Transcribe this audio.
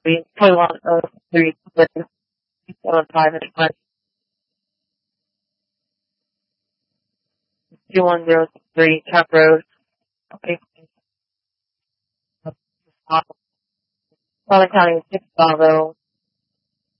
2103, 2103 Cap Road. Okay. Southern County 6 Bravo.